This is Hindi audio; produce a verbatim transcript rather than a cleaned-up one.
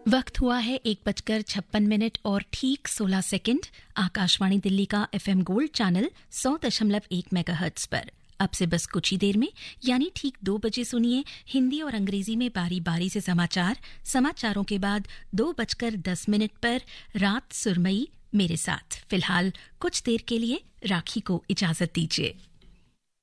वक्त हुआ है एक बजकर छप्पन मिनट और ठीक सोलह सेकंड। आकाशवाणी दिल्ली का एफएम गोल्ड चैनल सौ दशमलव एक मेगाहर्ट्ज पर अब से बस कुछ ही देर में यानी ठीक दो बजे सुनिए हिंदी और अंग्रेजी में बारी बारी से समाचार। समाचारों के बाद दो बजकर दस मिनट पर रात सुरमई मेरे साथ। फिलहाल कुछ देर के लिए राखी को इजाजत दीजिए।